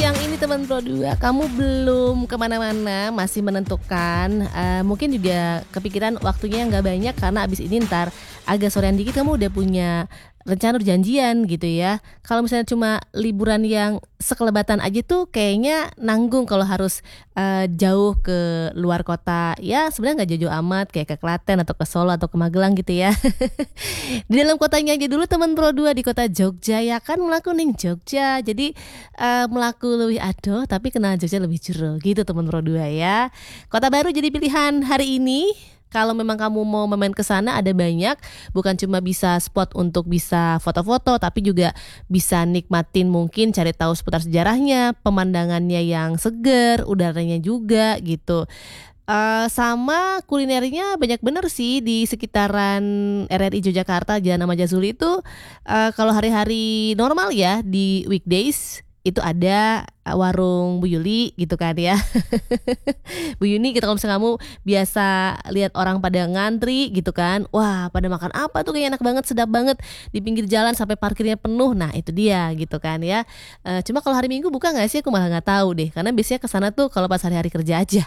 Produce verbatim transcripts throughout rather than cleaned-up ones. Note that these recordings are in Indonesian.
siang ini teman Pro dua, kamu belum kemana-mana, masih menentukan, eee, mungkin juga kepikiran waktunya nggak banyak karena abis ini entar agak sorean dikit kamu udah punya rencana, udah janjian gitu ya. Kalau misalnya cuma liburan yang sekelebatan aja tuh kayaknya nanggung kalau harus, eee, jauh ke luar kota. Ya sebenarnya nggak jauh-jauh amat kayak ke Klaten atau ke Solo atau ke Magelang gitu ya. Di dalam kotanya aja dulu teman Pro dua di kota Jogja ya kan melaku ning Jogja. Jadi, eee, melaku leuwih adoh tapi kenal Jogja lebih jero gitu teman Pro dua ya. Kota baru jadi pilihan hari ini. Kalau memang kamu mau main ke sana ada banyak, bukan cuma bisa spot untuk bisa foto-foto tapi juga bisa nikmatin mungkin cari tahu seputar sejarahnya, pemandangannya yang seger, udaranya juga gitu. Eee, sama kulinernya banyak bener sih di sekitaran R R I Yogyakarta, Jalan Ahmad Yazuli itu, eee, kalau hari-hari normal ya di weekdays itu ada, eee, warung Bu Yuli gitu kan ya. Bu Yuni gitu kalau misalnya kamu biasa lihat orang pada ngantri gitu kan, wah pada makan apa tuh kayaknya enak banget, sedap banget di pinggir jalan sampai parkirnya penuh, nah itu dia gitu kan ya. Eee, cuma kalau hari Minggu buka nggak sih aku malah nggak tahu deh, karena biasanya ke sana tuh kalau pas hari-hari kerja aja.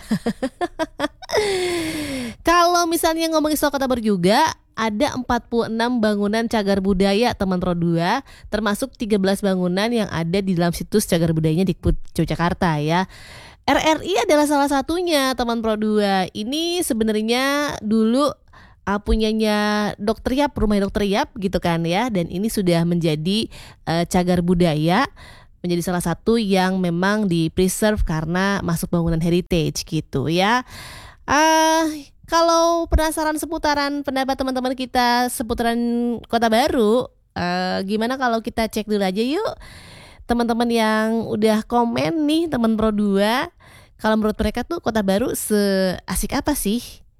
Kalau misalnya ngomongin soal kota baru juga, ada empat puluh enam bangunan cagar budaya teman Pro dua, termasuk tiga belas bangunan yang ada di dalam situs cagar budayanya Dikbud Yogyakarta ya. R R I adalah salah satunya teman Pro dua. Ini sebenarnya dulu, eee, punyanya Dokter Yap, Rumah Dokter Yap gitu kan ya, dan ini sudah menjadi, eee, cagar budaya, menjadi salah satu yang memang di-preserve karena masuk bangunan heritage gitu ya. Eee, kalau penasaran seputaran pendapat teman-teman kita seputaran kota baru, eee, gimana kalau kita cek dulu aja yuk, teman-teman yang udah komen nih teman Pro dua, kalau menurut mereka tuh kota baru seasik apa sih?